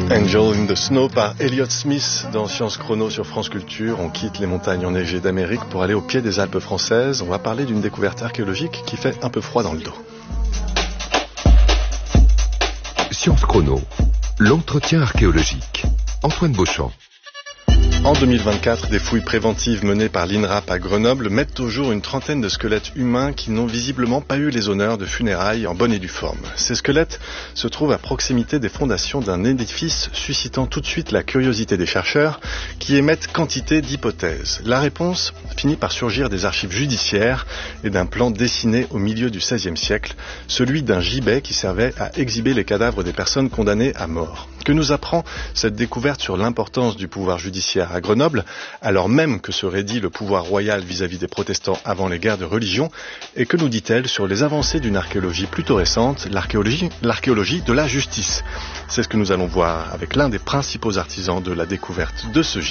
Angel in the Snow par Elliott Smith dans Science Chrono sur France Culture. On quitte les montagnes enneigées d'Amérique pour aller au pied des Alpes françaises. On va parler d'une découverte archéologique qui fait un peu froid dans le dos. Science Chrono, l'entretien archéologique. Antoine Beauchamp. En 2024, des fouilles préventives menées par l'INRAP à Grenoble mettent au jour une trentaine de squelettes humains qui n'ont visiblement pas eu les honneurs de funérailles en bonne et due forme. Ces squelettes se trouvent à proximité des fondations d'un édifice suscitant tout de suite la curiosité des chercheurs qui émettent quantité d'hypothèses. La réponse finit par surgir des archives judiciaires et d'un plan dessiné au milieu du XVIe siècle, celui d'un gibet qui servait à exhiber les cadavres des personnes condamnées à mort. Que nous apprend cette découverte sur l'importance du pouvoir judiciaire à Grenoble, alors même que se raidit le pouvoir royal vis-à-vis des protestants avant les guerres de religion, et que nous dit-elle sur les avancées d'une archéologie plutôt récente, l'archéologie de la justice? C'est ce que nous allons voir avec l'un des principaux artisans de la découverte de ce